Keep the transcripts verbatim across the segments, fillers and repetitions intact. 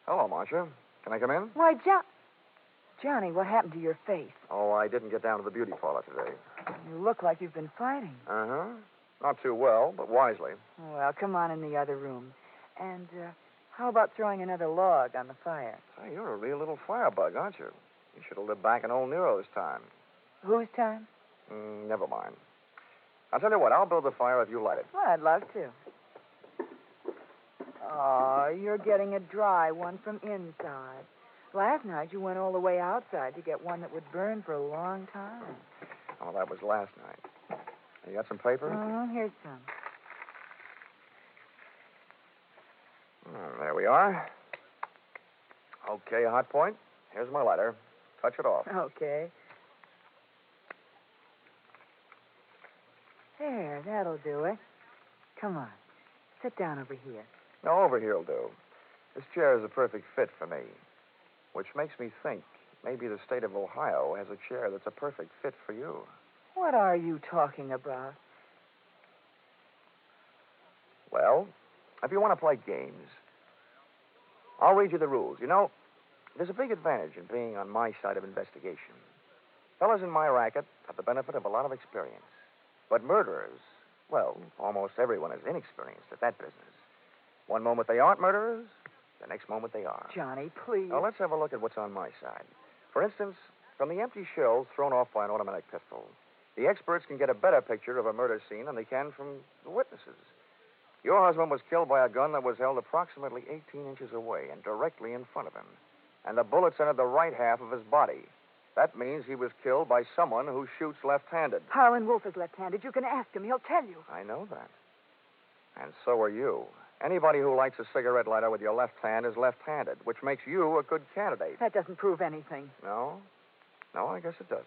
Hello, Marcia. Can I come in? Why, John... Johnny, what happened to your face? Oh, I didn't get down to the beauty parlor today. You look like you've been fighting. Uh-huh. Not too well, but wisely. Well, come on in the other room. And, uh, how about throwing another log on the fire? Say, you're a real little firebug, aren't you? You should have lived back in old Nero's time. Whose time? Mm, never mind. I'll tell you what, I'll build the fire if you light it. Well, I'd love to. Oh, you're getting a dry one from inside. Last night you went all the way outside to get one that would burn for a long time. Oh, that was last night. You got some paper? Oh, here's some. Oh, there we are. Okay, hot point. Here's my lighter. Touch it off. Okay. There, that'll do it. Come on. Sit down over here. No, over here'll do. This chair is a perfect fit for me. Which makes me think maybe the state of Ohio has a chair that's a perfect fit for you. What are you talking about? Well, if you want to play games, I'll read you the rules. You know, there's a big advantage in being on my side of investigation. Fellas in my racket have the benefit of a lot of experience. But murderers, well, almost everyone is inexperienced at that business. One moment they aren't murderers, the next moment they are. Johnny, please. Now, let's have a look at what's on my side. For instance, from the empty shells thrown off by an automatic pistol, the experts can get a better picture of a murder scene than they can from the witnesses. Your husband was killed by a gun that was held approximately eighteen inches away and directly in front of him. And the bullets entered the right half of his body. That means he was killed by someone who shoots left-handed. Harlan Wolf is left-handed. You can ask him. He'll tell you. I know that. And so are you. Anybody who lights a cigarette lighter with your left hand is left-handed, which makes you a good candidate. That doesn't prove anything. No? No, I guess it doesn't.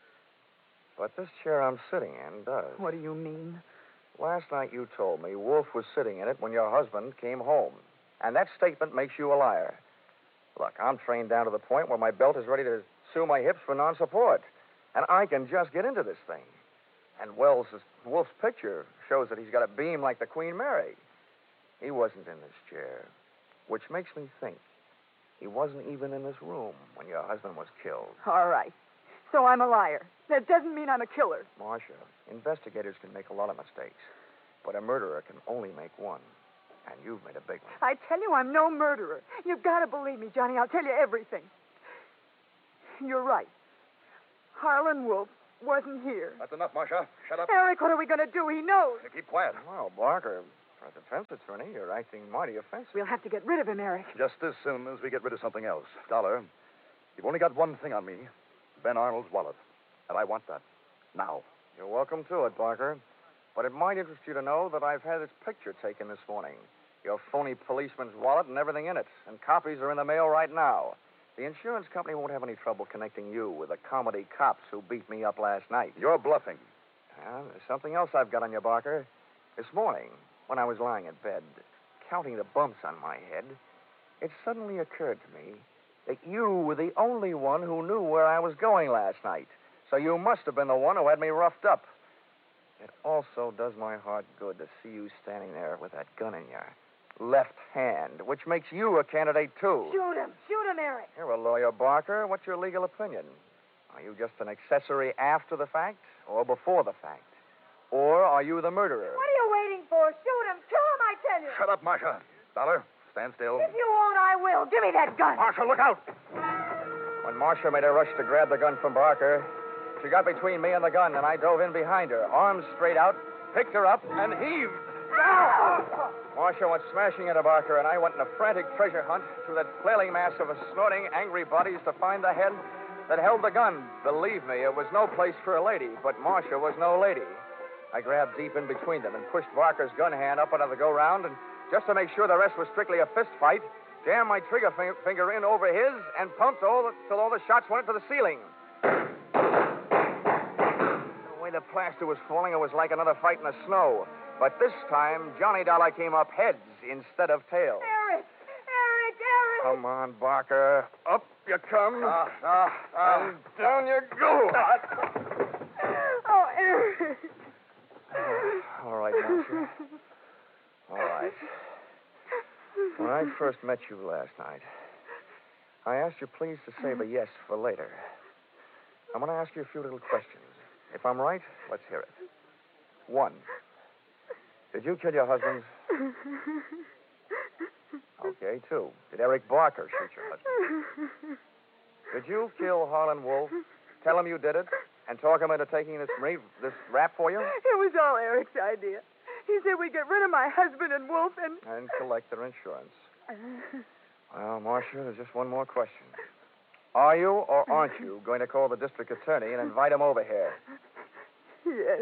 But this chair I'm sitting in does. What do you mean? Last night you told me Wolf was sitting in it when your husband came home. And that statement makes you a liar. Look, I'm trained down to the point where my belt is ready to sue my hips for non-support. And I can just get into this thing. And Wells' Wolf's picture shows that he's got a beam like the Queen Mary. He wasn't in this chair, which makes me think he wasn't even in this room when your husband was killed. All right. So I'm a liar. That doesn't mean I'm a killer. Marcia, investigators can make a lot of mistakes, but a murderer can only make one. And you've made a big one. I tell you, I'm no murderer. You've got to believe me, Johnny. I'll tell you everything. You're right. Harlan Wolf wasn't here. That's enough, Marcia. Shut up. Eric, what are we going to do? He knows. Hey, keep quiet. Well, Barker, for a defense attorney, you're acting mighty offensive. We'll have to get rid of him, Eric. Just as soon as we get rid of something else. Dollar, you've only got one thing on me. Ben Arnold's wallet. And I want that. Now. You're welcome to it, Barker. But it might interest you to know that I've had its picture taken this morning. Your phony policeman's wallet and everything in it. And copies are in the mail right now. The insurance company won't have any trouble connecting you with the comedy cops who beat me up last night. You're bluffing. And there's something else I've got on you, Barker. This morning, when I was lying in bed, counting the bumps on my head, it suddenly occurred to me that you were the only one who knew where I was going last night. So you must have been the one who had me roughed up. It also does my heart good to see you standing there with that gun in your left hand, which makes you a candidate, too. Shoot him. Shoot him, Eric. You're a lawyer, Barker. What's your legal opinion? Are you just an accessory after the fact or before the fact? Or are you the murderer? What are you waiting for? Shoot him. Kill him, I tell you. Shut up, Marcia. Dollar, stand still. If you won't, I will. Give me that gun. Marcia, look out. When Marcia made a rush to grab the gun from Barker, she got between me and the gun, and I dove in behind her, arms straight out, picked her up, and heaved. Marcia went smashing into Barker, and I went in a frantic treasure hunt through that flailing mass of snorting, angry bodies to find the head that held the gun. Believe me, it was no place for a lady, but Marcia was no lady. I grabbed deep in between them and pushed Barker's gun hand up under the go-round, and just to make sure the rest was strictly a fist fight, jammed my trigger fing- finger in over his and pumped all the, till all the shots went to the ceiling. The way the plaster was falling, it was like another fight in the snow. But this time, Johnny Dollar came up heads instead of tails. Eric! Eric! Eric! Come on, Barker. Up you come. Ah, ah, ah. And down you go. Oh, Eric! All right, Marcia. All right. When I first met you last night, I asked you please to save a yes for later. I'm going to ask you a few little questions. If I'm right, let's hear it. One, did you kill your husband? Okay, two, did Eric Barker shoot your husband? Did you kill Harlan Wolf, tell him you did it, and talk him into taking this, re- this rap for you? It was all Eric's idea. He said we'd get rid of my husband and Wolf and... And collect their insurance. Well, Marcia, there's just one more question. Are you or aren't you going to call the district attorney and invite him over here? Yes.